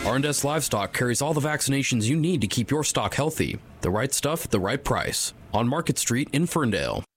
R&S Livestock carries all the vaccinations you need to keep your stock healthy. The right stuff at the right price. On Market Street in Ferndale.